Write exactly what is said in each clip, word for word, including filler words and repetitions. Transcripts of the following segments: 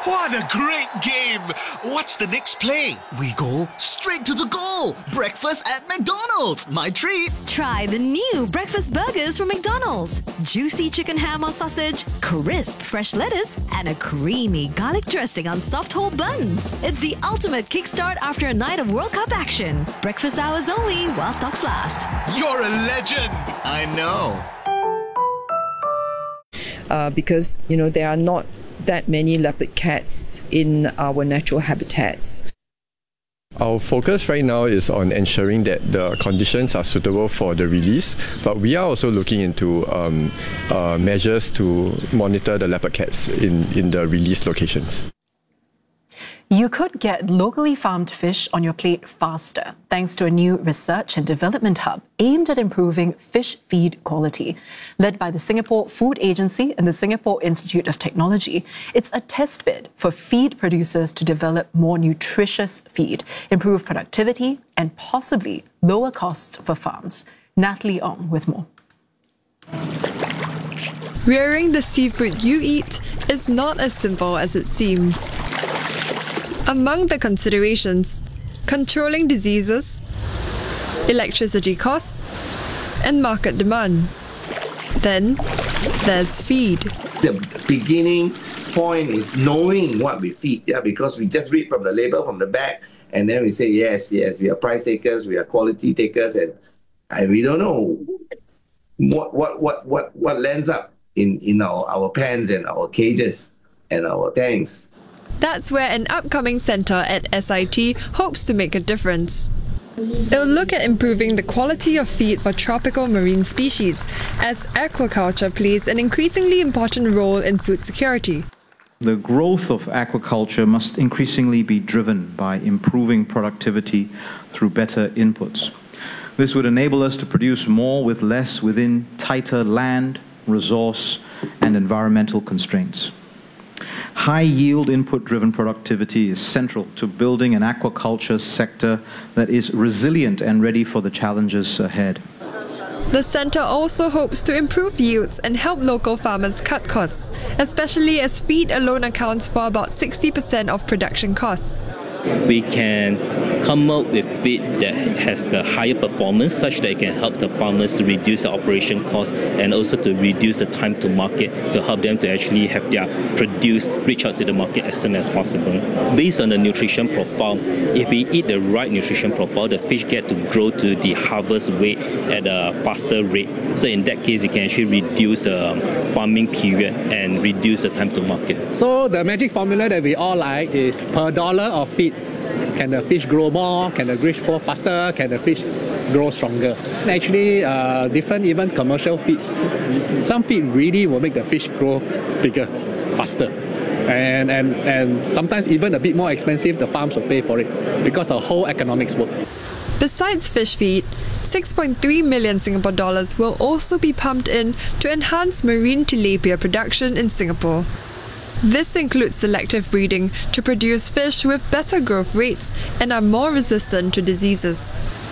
What a great game! What's the next play? We go straight to the goal. Breakfast at McDonald's. My treat. Try the new breakfast burgers from McDonald's. Juicy chicken ham or sausage, crisp fresh lettuce, and a creamy garlic dressing on soft whole buns. It's the ultimate kickstart after a night of World Cup action. Breakfast hours only while stocks last. You're a legend! I know. Uh, because, you know, there are not that many leopard cats in our natural habitats. Our focus right now is on ensuring that the conditions are suitable for the release, but we are also looking into um, uh, measures to monitor the leopard cats in, in the release locations. You could get locally farmed fish on your plate faster thanks to a new research and development hub aimed at improving fish feed quality. Led by the Singapore Food Agency and the Singapore Institute of Technology, it's a test bed for feed producers to develop more nutritious feed, improve productivity, and possibly lower costs for farms. Natalie Ong with more. Rearing the seafood you eat is not as simple as it seems. Among the considerations, controlling diseases, electricity costs, and market demand. Then, there's feed. The beginning point is knowing what we feed, yeah, because we just read from the label, from the back, and then we say, yes, yes, we are price takers, we are quality takers, and, and we don't know what what what what, what lands up in, in our, our pans and our cages and our tanks. That's where an upcoming centre at S I T hopes to make a difference. It will look at improving the quality of feed for tropical marine species, as aquaculture plays an increasingly important role in food security. The growth of aquaculture must increasingly be driven by improving productivity through better inputs. This would enable us to produce more with less within tighter land, resource, and environmental constraints. High-yield input-driven productivity is central to building an aquaculture sector that is resilient and ready for the challenges ahead. The centre also hopes to improve yields and help local farmers cut costs, especially as feed alone accounts for about sixty percent of production costs. We can come up with feed that has a higher performance such that it can help the farmers to reduce the operation costs and also to reduce the time to market to help them to actually have their produce reach out to the market as soon as possible. Based on the nutrition profile, if we eat the right nutrition profile, the fish get to grow to the harvest weight at a faster rate. So in that case, it can actually reduce the farming period and reduce the time to market. So the magic formula that we all like is per dollar of feed, can the fish grow more? Can the fish grow faster? Can the fish grow stronger? Actually, uh, different even commercial feeds. Some feed really will make the fish grow bigger, faster. And, and, and sometimes even a bit more expensive, the farms will pay for it because the whole economics work. Besides fish feed, six point three million Singapore dollars will also be pumped in to enhance marine tilapia production in Singapore. This includes selective breeding to produce fish with better growth rates and are more resistant to diseases.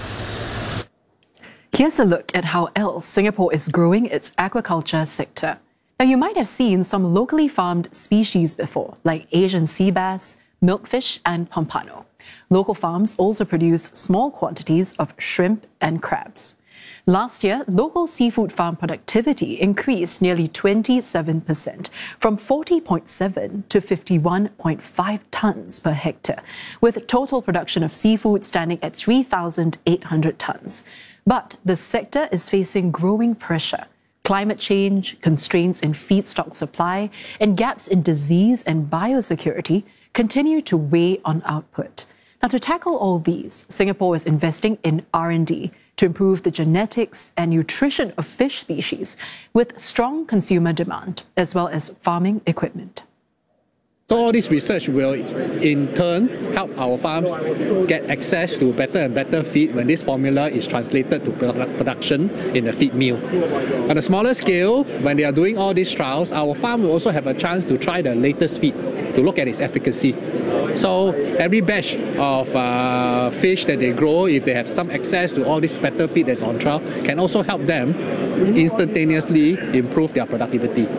Here's a look at how else Singapore is growing its aquaculture sector. Now, you might have seen some locally farmed species before, like Asian sea bass, milkfish, and pompano. Local farms also produce small quantities of shrimp and crabs. Last year, local seafood farm productivity increased nearly twenty-seven percent, from forty point seven to fifty-one point five tonnes per hectare, with total production of seafood standing at three thousand eight hundred tonnes. But the sector is facing growing pressure. Climate change, constraints in feedstock supply, and gaps in disease and biosecurity continue to weigh on output. Now, to tackle all these, Singapore is investing in R and D to improve the genetics and nutrition of fish species with strong consumer demand, as well as farming equipment. So all this research will in turn help our farms get access to better and better feed when this formula is translated to production in a feed mill. On a smaller scale, when they are doing all these trials, our farm will also have a chance to try the latest feed to look at its efficacy. So every batch of uh, fish that they grow, if they have some access to all this better feed that's on trial, can also help them instantaneously improve their productivity.